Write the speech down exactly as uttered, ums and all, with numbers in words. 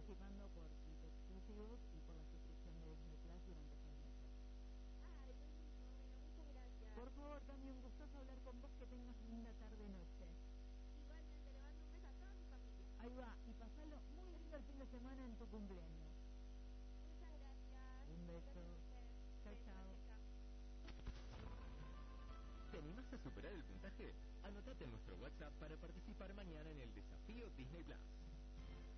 participando por clips exclusivos y por la suscripción de Disney Plus durante seis meses. Ay, buenísimo, bueno, muchas gracias. Por favor, Tami, un gustoso hablar con vos, que tengas linda tarde-noche. Igualmente, le mando un beso a toda mi familia. Ahí va, y pasalo muy lindo el fin de semana en tu cumpleaños. Muchas gracias. Un beso. Chao, chao. ¿Te animás a superar el puntaje? Anotate en nuestro WhatsApp para participar mañana en el desafío Disney Plus.